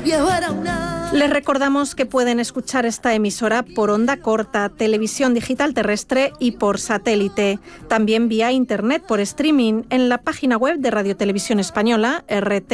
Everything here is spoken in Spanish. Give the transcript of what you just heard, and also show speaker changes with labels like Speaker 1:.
Speaker 1: Les recordamos que pueden escuchar esta emisora por onda corta, televisión digital terrestre y por satélite. También vía internet por streaming en la página web de Radio Televisión Española, RT.